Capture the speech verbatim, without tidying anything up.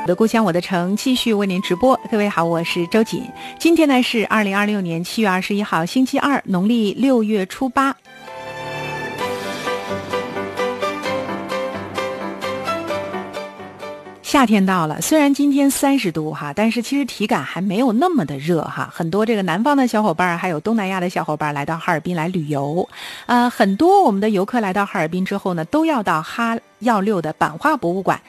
我的故乡我的城继续为您直播。各位好，我是周瑾。今天呢是二零二六年七月二十一号星期二，农历六月初八。夏天到了，虽然今天三十度哈，但是其实体感还没有那么的热哈。很多这个南方的小伙伴还有东南亚的小伙伴来到哈尔滨来旅游，呃，很多我们的游客来到哈尔滨之后呢，都要到哈药六的版画博物馆